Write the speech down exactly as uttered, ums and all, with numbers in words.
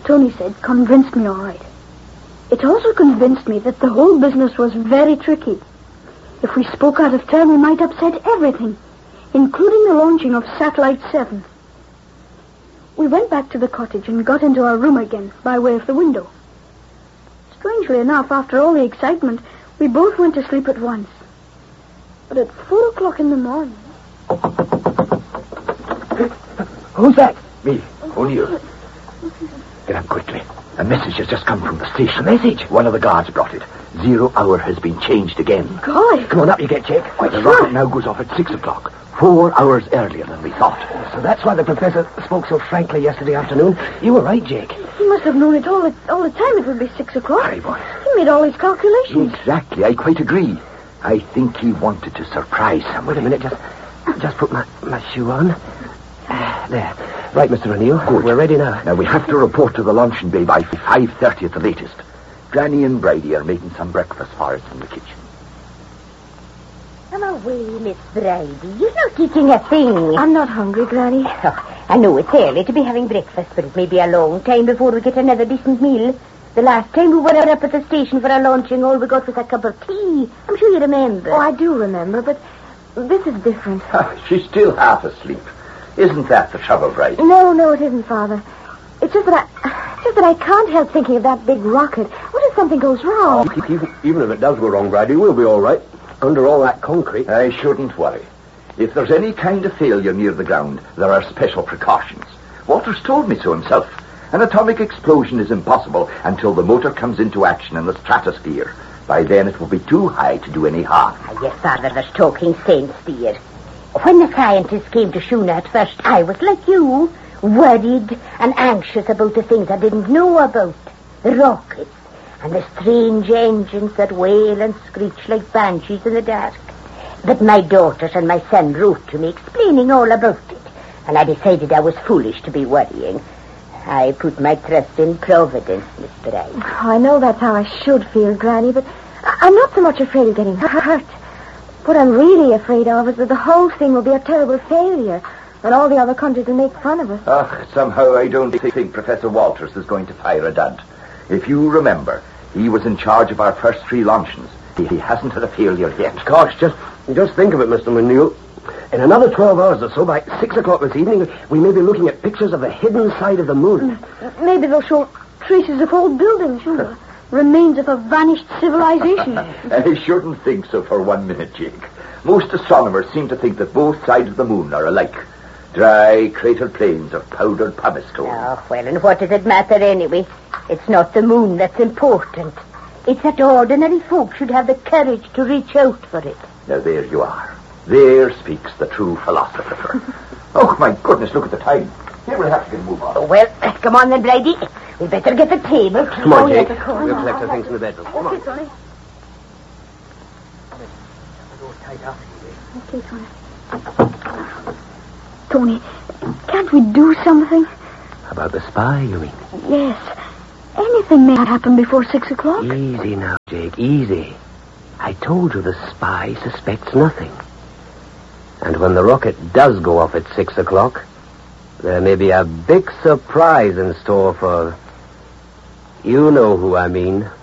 what Tony said convinced me all right. It also convinced me that the whole business was very tricky. If we spoke out of turn, we might upset everything, including the launching of Satellite seven. We went back to the cottage and got into our room again by way of the window. Strangely enough, after all the excitement, we both went to sleep at once. But at four o'clock in the morning... Who's that? Me, O'Neill. Get up quickly. A message has just come from the station. A message? One of the guards brought it. Zero hour has been changed again. Golly. Come on up, you get, Jake. Why, the sure. rocket now goes off at six o'clock. Four hours earlier than we thought. So that's why the professor spoke so frankly yesterday afternoon. You were right, Jake. He must have known it all the, all the time it would be six o'clock. Aye, boy. He made all his calculations. Exactly, I quite agree. I think he wanted to surprise him. Wait a minute, just just put my, my shoe on. Uh, there. Right, Mister O'Neill. Good. We're ready now. Now, we have to report to the luncheon bay by five thirty at the latest. Granny and Bridie are making some breakfast for us in the kitchen. Come away, Miss Bridie. You're not eating a thing. I'm not hungry, Granny. Oh, I know it's early to be having breakfast, but it may be a long time before we get another decent meal. The last time we were up at the station for our luncheon, all we got was a cup of tea. I'm sure you remember. Oh, I do remember, but this is different. She's still half asleep. Isn't that the trouble, Bridie? No, no, it isn't, Father. It's just that I, it's just that I can't help thinking of that big rocket. What if something goes wrong? Oh, even, even if it does go wrong, Bridie, we'll be all right. Under all that concrete. I shouldn't worry. If there's any kind of failure near the ground, there are special precautions. Walters told me so himself. An atomic explosion is impossible until the motor comes into action in the stratosphere. By then it will be too high to do any harm. Ah, yes, Father, there's talking sense, dear. When the scientists came to Shuna at first, I was like you, worried and anxious about the things I didn't know about. The rockets and the strange engines that wail and screech like banshees in the dark. But my daughters and my son wrote to me explaining all about it, and I decided I was foolish to be worrying. I put my trust in Providence, Miss Bridie. Oh, I know that's how I should feel, Granny, but I- I'm not so much afraid of getting hurt. What I'm really afraid of is that the whole thing will be a terrible failure, and all the other countries will make fun of us. Ugh, somehow I don't think Professor Walters is going to fire a dud. If you remember, he was in charge of our first three launchings. He, he hasn't had a failure yet. Gosh, just just think of it, Mister O'Neill. In another twelve hours or so, by six o'clock this evening, we may be looking at pictures of the hidden side of the moon. Maybe they'll show traces of old buildings, you know, remains of a vanished civilization. I shouldn't think so for one minute, Jake. Most astronomers seem to think that both sides of the moon are alike. Dry, cratered plains of powdered pumice stone. Oh, well, and what does it matter anyway? It's not the moon that's important. It's that ordinary folk should have the courage to reach out for it. Now, there you are. There speaks the true philosopher. Oh, my goodness, look at the time. Here we'll have to get a move on. Oh, well, come on then, Bridie. We better get the table. Come on, Oh, Jake. yes, of course. We'll collect our things in the bedroom. Come on. Okay, Tony. Okay, Tony. Tony, can't we do something? About the spy, you mean? Yes. Anything may happen before six o'clock. Easy now, Jake, easy. I told you the spy suspects nothing. And when the rocket does go off at six o'clock, there may be a big surprise in store for... You know who I mean.